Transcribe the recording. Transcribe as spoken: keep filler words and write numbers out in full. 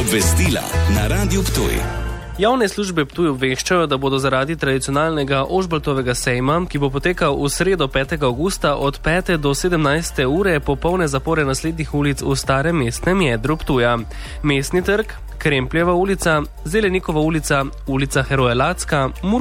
Obvestila na Radiu Ptuj. Javne službe Ptuj obveščajo, da bodo zaradi tradicionalnega Ožbaltovega sejma, ki bo potekal v sredo petega avgusta od pete do sedemnajste ure, popolne zapore naslednjih ulic v starem mestnem jedru Ptuja. Mestni trg, Krempljeva ulica, Zelenikova ulica, ulica Heroja Lacka,